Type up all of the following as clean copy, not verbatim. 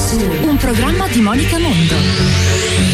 Un programma di Monica Mondo.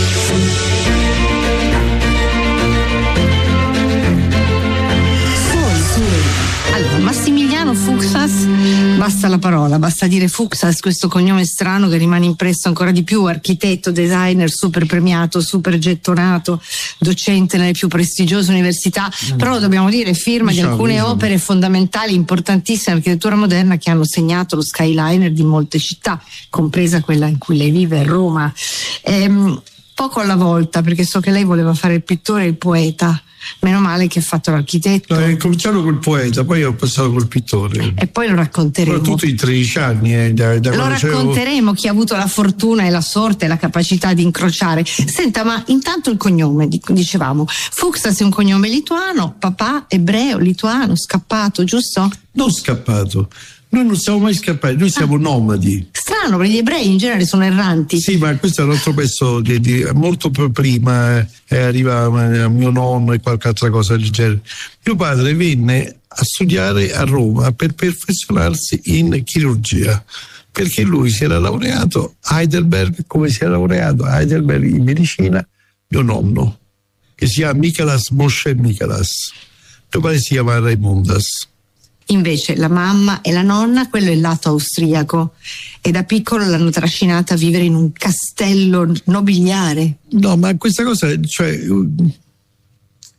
Allora, Massimiliano Fuksas, basta la parola, basta dire Fuksas, questo cognome strano che rimane impresso ancora di più, architetto, designer, super premiato, super gettonato, docente nelle più prestigiose università, però lo dobbiamo dire, firma di alcune opere fondamentali, importantissime dell'architettura moderna che hanno segnato lo skyliner di molte città, compresa quella in cui lei vive, Roma. Poco alla volta, perché so che lei voleva fare il pittore e il poeta. Meno male che ha fatto l'architetto. No, ho cominciato col poeta, poi ho passato col pittore. E poi lo racconteremo. Soprattutto in 13 anni. Lo racconteremo, chi ha avuto la fortuna e la sorte e la capacità di incrociare. Senta, ma intanto il cognome, dicevamo. Fuksas è un cognome lituano, papà ebreo, lituano, scappato, giusto? Non scappato. Noi non siamo mai scappati, noi siamo nomadi. Strano, perché gli ebrei in genere sono erranti. Sì, ma questo è un altro pezzo molto prima arriva mio nonno e qualche altra cosa del genere. Mio padre venne a studiare a Roma per perfezionarsi in chirurgia, perché lui si era laureato a Heidelberg, come si era laureato a Heidelberg in medicina mio nonno, che si chiama Michaelas Moshe Michaelas. Mio padre si chiama Raimondas. Invece la mamma e la nonna, quello è il lato austriaco, e da piccolo l'hanno trascinata a vivere in un castello nobiliare. No, ma questa cosa, cioè,